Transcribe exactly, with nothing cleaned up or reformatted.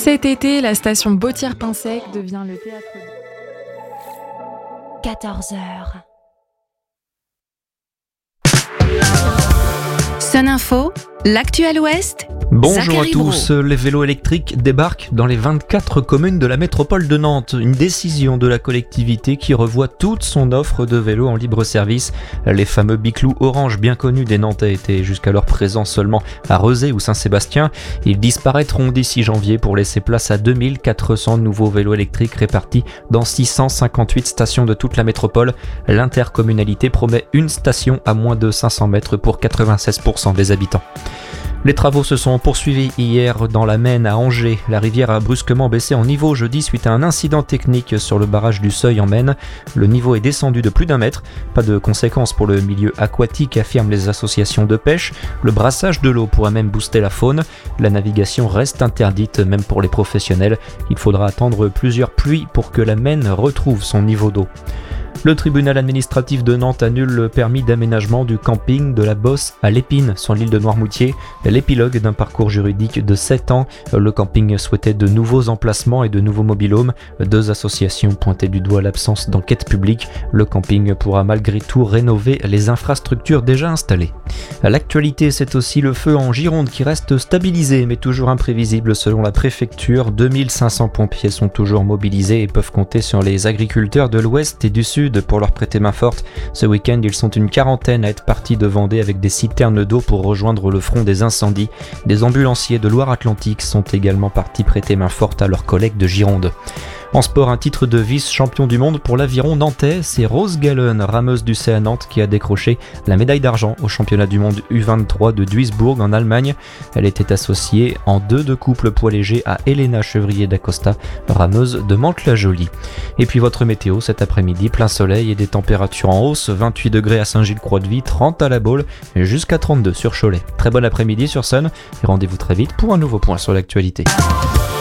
Cet été, la station Bautière-Pinsec devient le théâtre de... quatorze heures. Sun Info, l'actuel Ouest. Bonjour à tous, les vélos électriques débarquent dans les vingt-quatre communes de la métropole de Nantes. Une décision de la collectivité qui revoit toute son offre de vélos en libre service. Les fameux biclous orange bien connus des Nantais étaient jusqu'alors présents seulement à Rezé ou Saint-Sébastien. Ils disparaîtront d'ici janvier pour laisser place à deux mille quatre cents nouveaux vélos électriques répartis dans six cent cinquante-huit stations de toute la métropole. L'intercommunalité promet une station à moins de cinq cents mètres pour quatre-vingt-seize pour cent des habitants. Les travaux se sont poursuivis hier dans la Maine à Angers. La rivière a brusquement baissé en niveau jeudi suite à un incident technique sur le barrage du Seuil en Maine. Le niveau est descendu de plus d'un mètre. Pas de conséquences pour le milieu aquatique, affirment les associations de pêche. Le brassage de l'eau pourrait même booster la faune. La navigation reste interdite même pour les professionnels. Il faudra attendre plusieurs pluies pour que la Maine retrouve son niveau d'eau. Le tribunal administratif de Nantes annule le permis d'aménagement du camping de la Bosse à l'Épine, sur l'île de Noirmoutier. L'épilogue d'un parcours juridique de sept ans. Le camping souhaitait de nouveaux emplacements et de nouveaux mobil-homes. Deux associations pointaient du doigt l'absence d'enquête publique. Le camping pourra malgré tout rénover les infrastructures déjà installées. À l'actualité, c'est aussi le feu en Gironde qui reste stabilisé mais toujours imprévisible selon la préfecture. deux mille cinq cents pompiers sont toujours mobilisés et peuvent compter sur les agriculteurs de l'ouest et du sud pour leur prêter main forte. Ce week-end, ils sont une quarantaine à être partis de Vendée avec des citernes d'eau pour rejoindre le front des incendies. Des ambulanciers de Loire-Atlantique sont également partis prêter main forte à leurs collègues de Gironde. En sport, un titre de vice-champion du monde pour l'aviron nantais, c'est Rose Gallen, rameuse du C A Nantes, qui a décroché la médaille d'argent au championnat du monde U vingt-trois de Duisbourg en Allemagne. Elle était associée en deux de couple poids léger à Elena Chevrier d'Acosta, rameuse de Mantes-la-Jolie. Et puis votre météo cet après-midi, plein soleil et des températures en hausse, vingt-huit degrés à Saint-Gilles-Croix-de-Vie, trente à La Baule et jusqu'à trente-deux sur Cholet. Très bon après-midi sur Sun et rendez-vous très vite pour un nouveau point sur l'actualité.